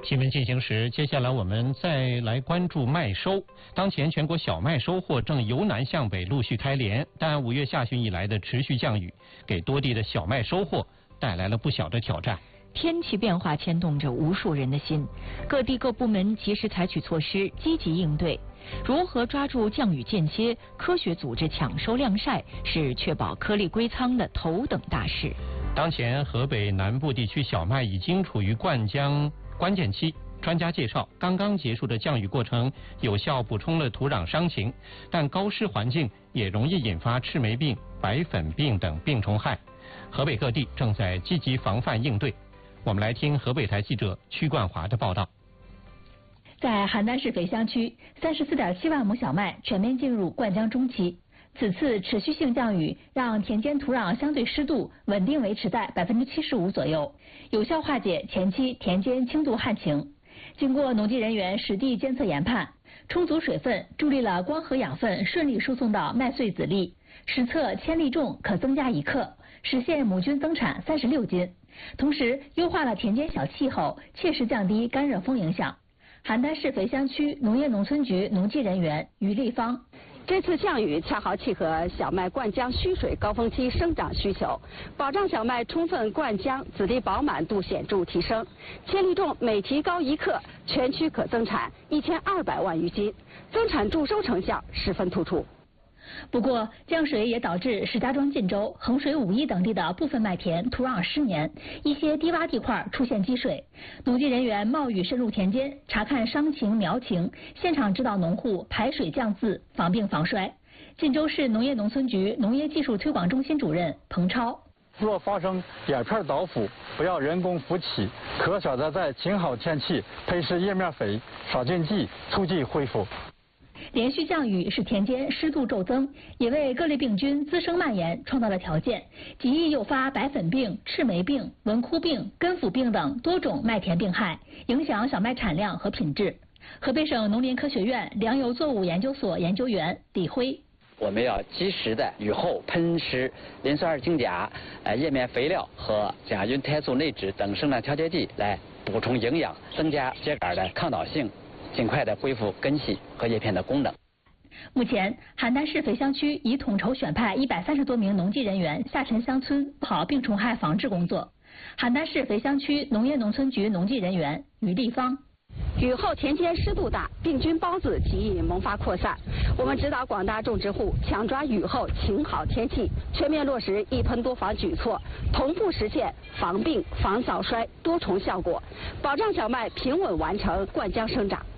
新闻进行时，接下来我们再来关注麦收。当前全国小麦收获正由南向北陆续开镰，但5月下旬以来的持续降雨，给多地的小麦收获带来了不小的挑战。 天气变化牵动着无数人的心，各地各部门及时采取措施，积极应对。如何抓住降雨间歇，科学组织抢收晾晒，是确保颗粒归仓的头等大事。 当前河北南部地区小麦已经处于灌浆关键期，专家介绍，刚刚结束的降雨过程有效补充了土壤伤情，但高湿环境也容易引发赤霉病、白粉病等病虫害。河北各地正在积极防范应对。我们来听河北台记者曲冠华的报道。 在邯郸市肥乡区，34.7万亩小麦全面进入灌浆中期。此次持续性降雨让田间土壤相对湿度稳定维持在75%左右，有效化解前期田间轻度旱情。经过农技人员实地监测研判，充足水分助力了光合养分顺利输送到麦穗籽粒，实测千粒重可增加1克，实现亩均增产36斤。同时优化了田间小气候，切实降低干热风影响。邯郸市肥乡区农业农村局农技人员于立芳。 这次降雨恰好契合小麦灌浆需水高峰期生长需求，保障小麦充分灌浆，籽粒饱满度显著提升，千粒重每提高1克，全区可增产1200万余斤，增产助收成效十分突出。 不过，降水也导致石家庄晋州、衡水武义等地的部分麦田土壤湿黏，一些低洼地块出现积水。农技人员冒雨深入田间，查看伤情苗情，现场指导农户排水降渍，防病防衰。晋州市农业农村局农业技术推广中心主任彭超： 若发生叶片倒腐，不要人工扶起，可选择在晴好天气配施叶面肥、杀菌剂，促进恢复。 连续降雨使田间湿度骤增，也为各类病菌滋生蔓延创造了条件，极易诱发白粉病、赤霉病、纹枯病、根腐病等多种麦田病害，影响小麦产量和品质。河北省农林科学院粮油作物研究所研究员李辉： 我们要及时的雨后喷施磷酸二氢钾、叶面肥料和甲菌肽素内酯等生长调节剂来补充营养，增加秸秆的抗倒性，尽快的恢复根系和叶片的功能。 目前，邯郸市肥乡区已统筹选派130多名农技人员下沉乡村做好病虫害防治工作。邯郸市肥乡区农业农村局农技人员于立芳： 雨后田间湿度大，病菌孢子极易萌发扩散。我们指导广大种植户抢抓雨后晴好天气，全面落实一喷多防举措，同步实现防病、防早衰多重效果，保障小麦平稳完成灌浆生长。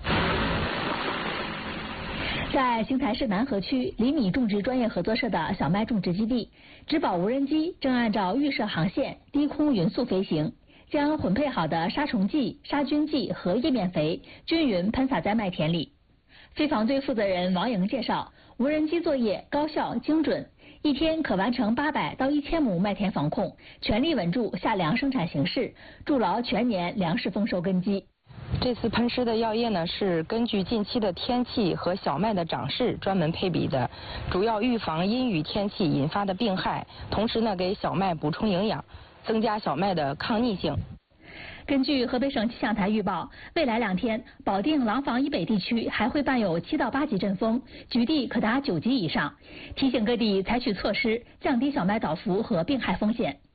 在邢台市南河区厘米种植专业合作社的小麦种植基地，植保无人机正按照预设航线低空匀速飞行，将混配好的杀虫剂、杀菌剂和叶面肥均匀喷洒在麦田里。飞防队负责人王莹介绍，无人机作业高效精准，一天可完成800到1000亩麦田防控，全力稳住夏粮生产形势，筑牢全年粮食丰收根基。 这次喷施的药液呢，是根据近期的天气和小麦的长势专门配比的，主要预防阴雨天气引发的病害，同时呢给小麦补充营养，增加小麦的抗逆性。 根据河北省气象台预报，未来2天，保定、廊坊以北地区还会伴有7到8级阵风，局地可达9级以上，提醒各地采取措施，降低小麦倒伏和病害风险。